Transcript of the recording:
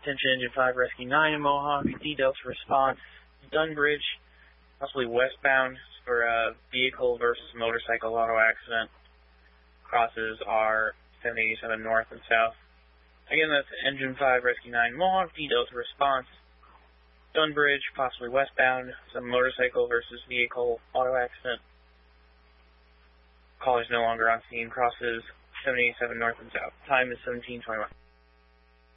Attention Engine 5 Rescue 9 in Mohawk. D Delta response. Dunbridge, possibly westbound for a vehicle versus motorcycle auto accident. Crosses are 787 north and south. Again, that's Engine 5 Rescue 9 Mohawk. D Delta response. Dunbridge, possibly westbound, some motorcycle versus vehicle auto accident. Caller is no longer on scene. Crosses 787 north and south. Time is 17:21.